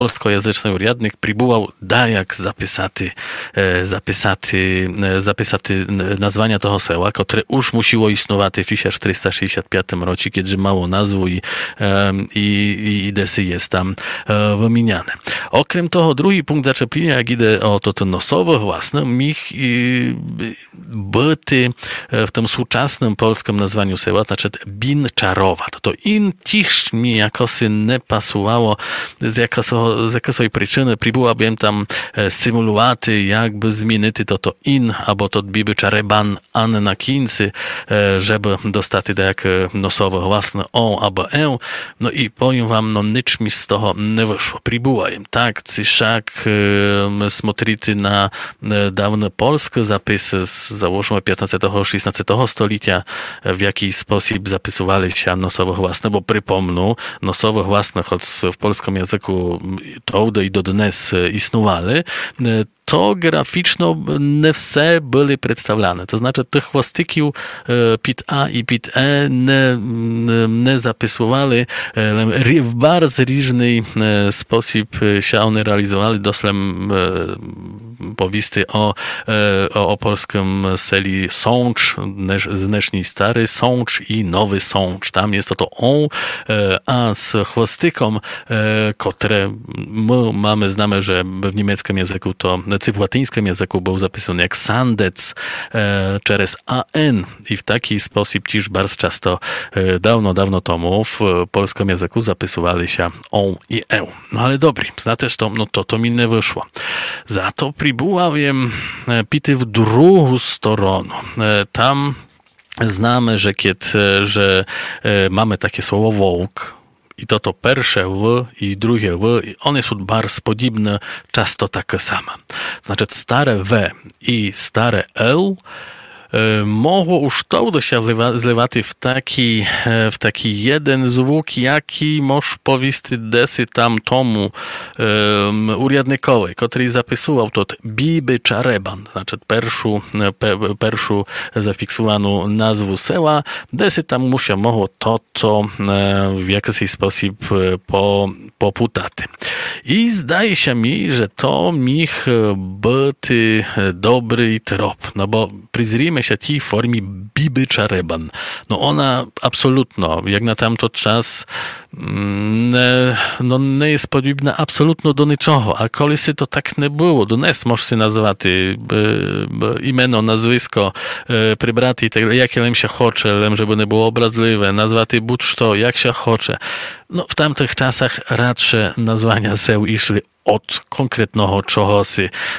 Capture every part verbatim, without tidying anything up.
polskojęzyczny urядник прибував да як записати, записати, записати названня того села, котре уж мусило існувати в тисяча чотириста шістдесят п'ятому році, kiedy mało nazwu i, i, i desy jest tam wymieniane. Okrem toho, drugi punkt zaczepienia, jak idę o to, to nosowo własne, mich byty w tym współczesnym polskim nazwaniu sela, znaczy Binczarowa. To to in tisz mi jakoś nie pasowało z jakoś z jakiej przyczyny próbowałem tam symulować, jakby zmienić to to in, albo to biby czareban an na końcu, żeby dostać do jak nosowo własne o albo e. No i powiem wam, no nic mi z tego nie wyszło. Próbowałem tak, cyszak смотрите na dawne polskie zapisy z załóżmy piętnastego szesnastego stulecia, w jaki sposób zapisywali się nosowo własne, bo przypomnę, nosowo własne, choć w polskim języku to i do dnes istniały, to graficzno nie все były przedstawiane. To znaczy tych chłostyków pit A i pit E nie, nie zapisywali, w bardzo różny sposób się one realizowali. Doslem powisty o, o, o polskim seli Sącz, dnešní stary Sącz i nowy Sącz. Tam jest to to on, a z chłostykom, które my mamy, znamy, że w niemieckim języku to w łatyńskim języku był zapisany jak sandec przez A N i w taki sposób też bardzo często dawno, dawno temu w polskim języku zapisywali się on i e. No ale dobry, znaczy to, no to, to mi nie wyszło. Za to próbowałem pity w drugą stronę. Tam znamy, że kiedy, że mamy takie słowo wołk, i to to pierwsze w i drugie w, i one są bardzo podobne, często takie same. Znaczy stare w i stare l mogło już to się zlewać w taki, w taki jeden zwuk, jaki możesz powiedzieć desy tam tomu um, urядниковий, który zapisywał to biby czareban, znaczy pierwszą, pierwszą zafiksowaną nazwę sela, desy tam mu się mogło to, to w jakiś sposób po, poputać. I zdaje się mi, że to mich być dobry trop, no bo przyzrimy się tej formie biby czareban. No ona absolutno, jak na tamto czas, nie, no nie jest podobna absolutno do niczego, a kolisi to tak nie było. Do nas możesz się nazywać imieno, nazwisko, przybrać i tak, jak lem się chce, lem, żeby nie było obrazliwe, nazwać budż to, jak się chce. No w tamtych czasach raczej nazwania seł išli od konkretnego czegoś.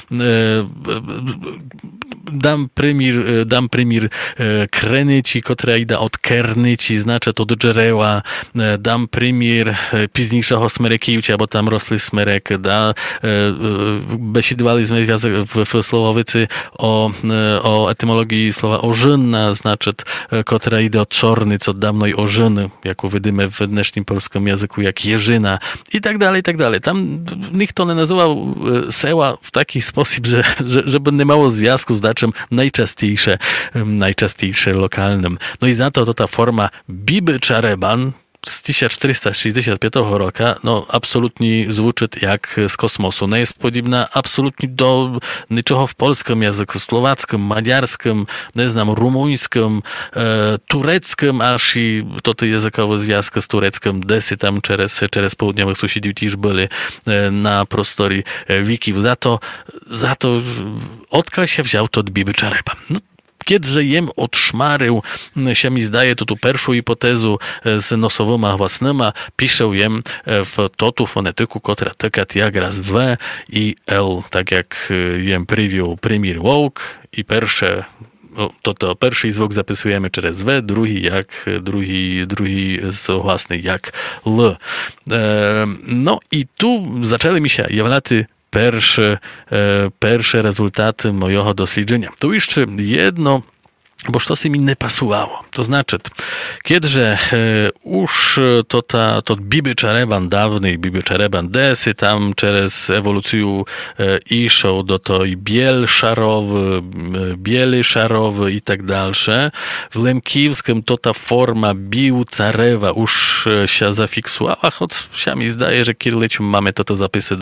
Dam primir, dam primir krenici, która idzie od kernici, znaczy to do drzewa. Dam primir późniejszego smerekiwcia, bo tam rosły smerek. Da, besidowaliśmy w słowowicy o, o etymologii słowa ożynna, znaczy, która idzie od czornic, od dawnej ożyny, jaką widzimy w dnešním polskim języku, jak jeżyna i tak dalej, i tak dalej. Tam nikt to nie nazywał seła w taki sposób, że, że, żeby nie mało związku z daczym najczęstejsze, najczęstejsze lokalnym. No i za to to ta forma biby czareban z tysiąc czterysta sześćdziesiąt piątego roku, no absolutnie zvuči jak z kosmosu. Nie jest podobna absolutnie do niczego w polskim języku, słowackim, maďarskim, nie znam, rumuńskim, e, tureckim, aż i to te językowe związki z tureckim desy tam przez, przez południowych sąsiadów też byli e, na prostorii e, wikiów. Za to, za to odkąd się wziął to od biby czareban. No, Kiedże jem otrzmarył, się mi zdaje, to tu pierwszą hipotezu z nosowymi własnymi, piszę jem w totu fonetyku, która tykat jak raz w i l, tak jak jem przywiół primir wołk i pierwsze, to, to pierwszy zwuk zapisujemy przez w, drugi jak, drugi, drugi z własny jak l. No i tu zaczęły mi się jawlaty Pierwsze, pierwsze rezultaty mojego doświadczenia. Tu jeszcze jedno bo što si mi ne pasuało. To znaczy, kiedyże e, już to ta, to biby czareban dawny, biby czareban desy tam przez ewolucję e, iszą do tej biel szarowy, e, biely szarowy i tak dalsze. W lemkiwskim to ta forma bił carewa już się zafiksuała, choć się mi zdaje, że kiedyś mamy to, to zapisy